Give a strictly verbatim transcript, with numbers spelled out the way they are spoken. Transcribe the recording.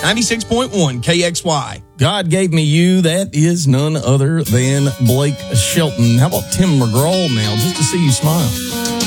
ninety-six point one K X Y. God Gave Me You. That is none other than Blake Shelton. How about Tim McGraw now, just to see you smile?